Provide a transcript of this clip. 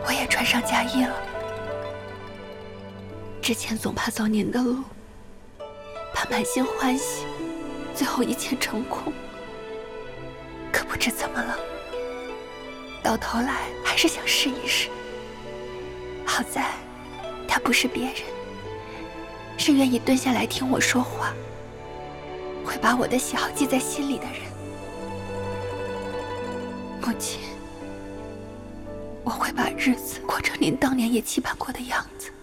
我也穿上嫁衣了。之前总怕走您的路，怕满心欢喜，最后一切成空。可不知怎么了，到头来还是想试一试。好在他不是别人，是愿意蹲下来听我说话，会把我的喜好记在心里的人。母亲，我会把日子过成您当年也期盼过的样子。